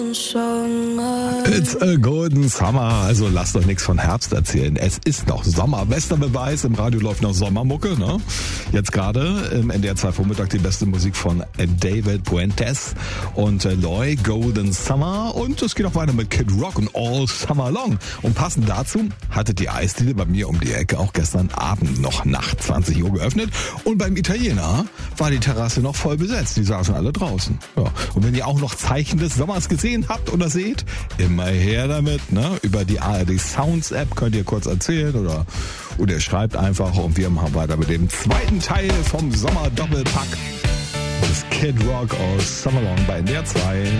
It's a golden summer, also lasst euch nichts von Herbst erzählen. Es ist noch Sommer. Bester Beweis, im Radio läuft noch Sommermucke, ne? Jetzt gerade im NDR 2 Vormittag die beste Musik von David Puentes und Loy, Golden Summer. Und es geht auch weiter mit Kid Rock und All Summer Long. Und passend dazu hatte die Eisdiele bei mir um die Ecke auch gestern Abend noch nach 20 Uhr geöffnet. Und beim Italiener war die Terrasse noch voll besetzt. Die saßen alle draußen. Ja. Und wenn ihr auch noch Zeichen des Sommers gesehen habt oder seht, immer her damit, ne? Über die ARD Sounds App könnt ihr kurz erzählen oder ihr schreibt einfach und wir machen weiter mit dem zweiten Teil vom Sommer Doppelpack. Das Kid Rock aus Summer Long bei NDR 2.